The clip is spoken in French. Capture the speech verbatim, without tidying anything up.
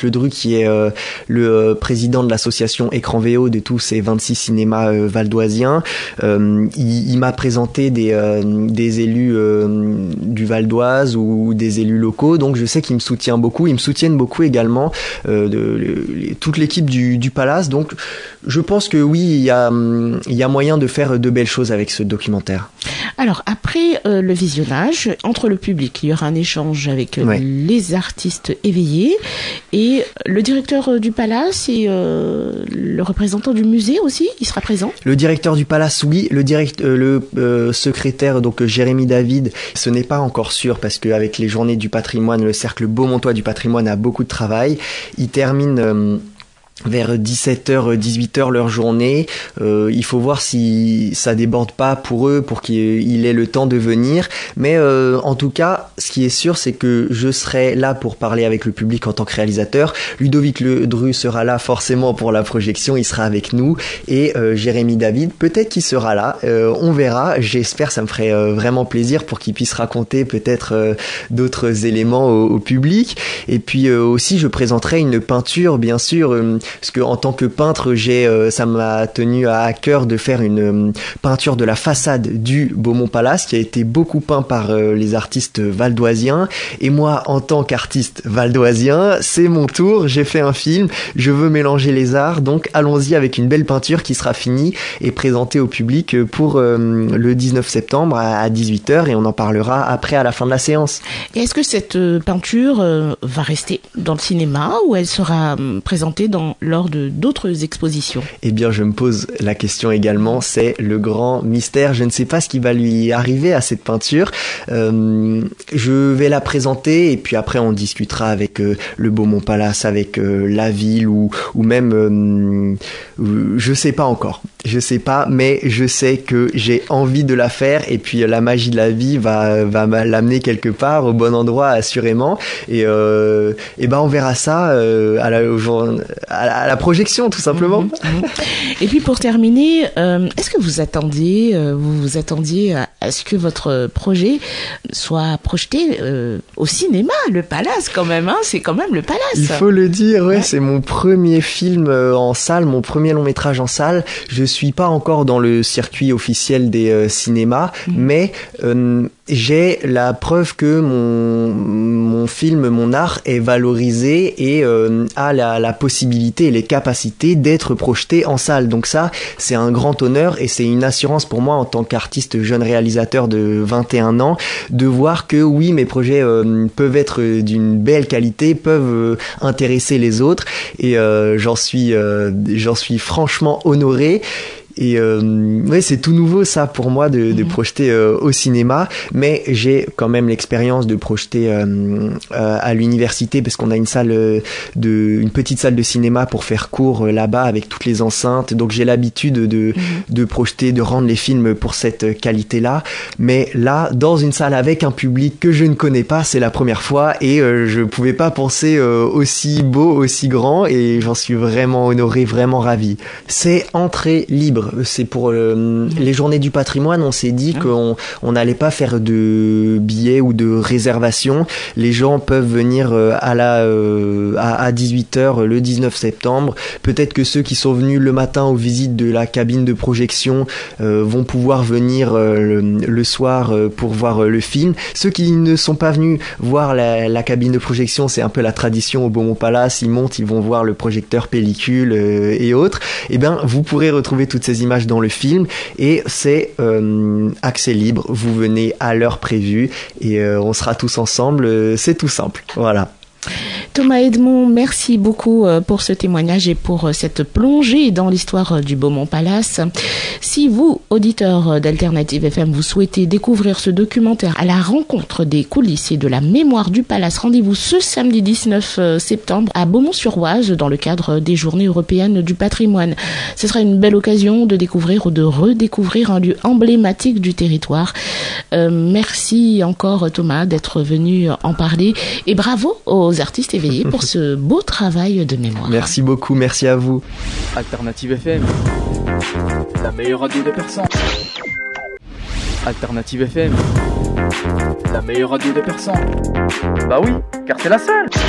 Ludovic Ledru, qui est euh, le euh, président de l'association Écran V O de tous ces vingt-six cinémas euh, valdoisiens. Euh, il, il m'a présenté des, euh, des élus euh, du Val d'Oise ou des élus locaux, donc je sais qu'il me soutient beaucoup. Ils me soutiennent beaucoup également, euh, de, de, de, toute l'équipe du, du Palace. Donc je pense que oui, il y a, il y a moyen de faire de belles choses avec ce documentaire. Alors après euh, le visionnage, entre le public, il y aura un échange avec euh, ouais. les artistes éveillés et le directeur du Palace et euh, le représentant du musée aussi, il sera présent. Le directeur du Palace, oui. Le, direct, euh, le euh, secrétaire, donc Jérémy David, ce n'est pas encore sûr parce qu'avec les journées du patrimoine, le cercle beaumontois du patrimoine a beaucoup de travail. Il termine... Euh, vers dix-sept heures, dix-huit heures leur journée. Euh, il faut voir si ça déborde pas pour eux, pour qu'il ait le temps de venir. Mais euh, en tout cas, ce qui est sûr, c'est que je serai là pour parler avec le public en tant que réalisateur. Ludovic Ledru sera là forcément pour la projection, il sera avec nous. Et euh, Jérémy David, peut-être qu'il sera là. Euh, on verra. J'espère, ça me ferait euh, vraiment plaisir pour qu'il puisse raconter peut-être euh, d'autres éléments au, au public. Et puis euh, aussi, je présenterai une peinture, bien sûr. Euh, Parce que en tant que peintre, j'ai, euh, ça m'a tenu à cœur de faire une euh, peinture de la façade du Beaumont Palace qui a été beaucoup peint par euh, les artistes valdoisiens. Et moi, en tant qu'artiste valdoisien, c'est mon tour. J'ai fait un film. Je veux mélanger les arts. Donc, allons-y avec une belle peinture qui sera finie et présentée au public pour euh, le dix-neuf septembre à dix-huit heures. Et on en parlera après à la fin de la séance. Et est-ce que cette peinture euh, va rester dans le cinéma ou elle sera euh, présentée dans lors de d'autres expositions? Eh bien, je me pose la question également, c'est le grand mystère. Je ne sais pas ce qui va lui arriver à cette peinture. Euh, je vais la présenter et puis après on discutera avec euh, le Beaumont Palace, avec euh, la ville ou, ou même... Euh, je sais pas encore. Je sais pas, mais je sais que j'ai envie de la faire et puis la magie de la vie va, va l'amener quelque part, au bon endroit assurément. Et, euh, et ben on verra ça euh, à, la, au jour, à, la, à la projection tout simplement. Mmh, mmh. Et puis pour terminer, euh, est-ce que vous attendiez, euh, vous vous attendiez à, à ce que votre projet soit projeté euh, au cinéma, le Palace quand même, hein, c'est quand même le Palace. Il faut le dire, ouais, ouais. C'est mon premier film euh, en salle, mon premier long métrage en salle. Je suis pas encore dans le circuit officiel des euh, cinémas, mmh. mais euh, j'ai la preuve que mon, mon film, mon art est valorisé et euh, a la, la possibilité et les capacités d'être projeté en salle. Donc ça, c'est un grand honneur et c'est une assurance pour moi en tant qu'artiste jeune réalisateur de vingt et un ans de voir que oui, mes projets euh, peuvent être d'une belle qualité, peuvent euh, intéresser les autres et euh, j'en suis, euh, j'en suis franchement honoré. Et euh, ouais, c'est tout nouveau ça pour moi de, de mmh. projeter euh, au cinéma, mais j'ai quand même l'expérience de projeter euh, euh, à l'université parce qu'on a une salle de, une petite salle de cinéma pour faire cours euh, là-bas avec toutes les enceintes. Donc j'ai l'habitude de, mmh. de projeter, de rendre les films pour cette qualité-là. Mais là, dans une salle avec un public que je ne connais pas, c'est la première fois et euh, je pouvais pas penser euh, aussi beau, aussi grand et j'en suis vraiment honoré, vraiment ravi. C'est entrée libre. C'est pour euh, les journées du patrimoine, on s'est dit qu'on on n'allait pas faire de billets ou de réservations. Les gens peuvent venir euh, à la euh, à, à dix-huit heures le dix-neuf septembre. Peut-être que ceux qui sont venus le matin aux visites de la cabine de projection euh, vont pouvoir venir euh, le, le soir euh, pour voir euh, le film. Ceux qui ne sont pas venus voir la, la cabine de projection, c'est un peu la tradition au Beaumont Palace. Ils montent, ils vont voir le projecteur pellicule euh, et autres. Eh bien, vous pourrez retrouver toutes ces images dans le film et c'est euh, accès libre, vous venez à l'heure prévue et euh, on sera tous ensemble, euh, c'est tout simple, voilà. Thomas Edmond, merci beaucoup pour ce témoignage et pour cette plongée dans l'histoire du Beaumont Palace. Si vous, auditeurs d'Alternative F M, vous souhaitez découvrir ce documentaire à la rencontre des coulisses et de la mémoire du Palace, rendez-vous ce samedi dix-neuf septembre à Beaumont-sur-Oise dans le cadre des Journées européennes du patrimoine. Ce sera une belle occasion de découvrir ou de redécouvrir un lieu emblématique du territoire. Euh, merci encore Thomas d'être venu en parler et bravo aux artistes éveillés pour ce beau travail de mémoire. Merci beaucoup, merci à vous. Alternative F M, la meilleure radio de Persan. Alternative F M, la meilleure radio de Persan. Bah oui, car c'est la seule.